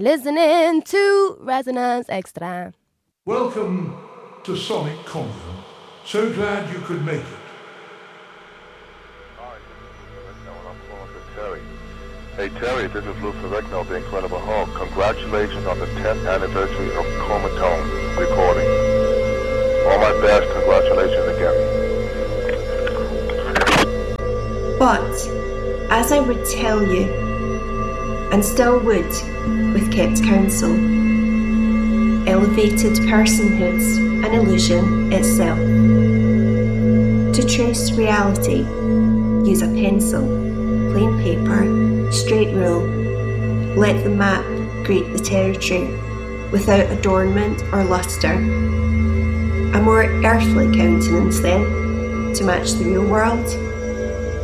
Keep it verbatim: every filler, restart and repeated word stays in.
listening to Resonance Extra. Welcome to Sonic Convent. So glad you could make it. Hi, this is Lou Ferrigno, and I'm calling for Terry. Hey Terry, this is Lou Ferrigno, the Incredible Hulk. Congratulations on the tenth anniversary of Comatone recording. All my best, congratulations again. But, as I would tell you, and still would with kept counsel, elevated personhood's an illusion itself. To trace reality, use a pencil, plain paper, straight rule. Let the map greet the territory without adornment or lustre. A more earthly countenance then, to match the real world.